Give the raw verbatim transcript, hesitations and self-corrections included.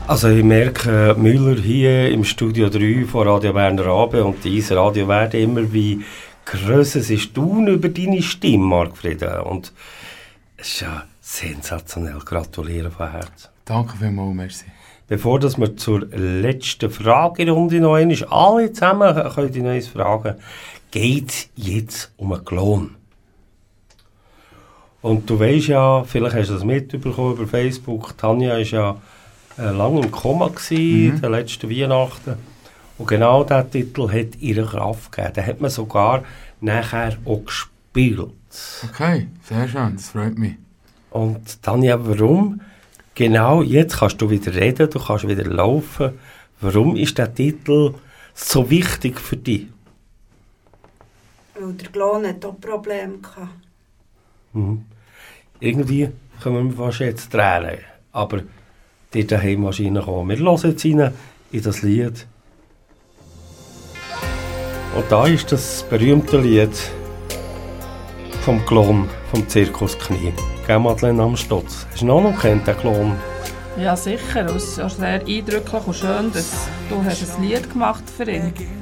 Also ich merke, Müller hier im Studio drei von Radio Berner Abe und dieses Radio werden immer wie grösser ist du über deine Stimme, Margfriede. Und es ist ja sensationell. Gratuliere von Herzen. Danke vielmals, merci. Bevor dass wir zur letzten Fragerunde noch einmal alle zusammen können die neues fragen, geht es jetzt um einen Klon. Und du weisst ja, vielleicht hast du das mitbekommen über Facebook, Tanja war ja äh, lange im Koma gewesen, mhm. der letzten Weihnachten. Und genau dieser Titel hat ihre Kraft gegeben. Den hat man sogar nachher auch gespielt. Okay, sehr schön, das freut mich. Und Tanja, warum? Genau, jetzt kannst du wieder reden, du kannst wieder laufen. Warum ist der Titel so wichtig für dich? Weil der Klon hat auch Probleme gehabt. Mhm. Irgendwie können wir fast jetzt tränen. Aber dir daheim wahrscheinlich auch. Wir hören jetzt rein in das Lied. Und da ist das berühmte Lied vom Klon vom Zirkus Knie. Gell, Madeleine am Stotz? Hast du ihn auch noch kennt, den Klon? Ja, sicher. Es ist sehr eindrücklich und schön, dass du hast ein Lied gemacht für ihn.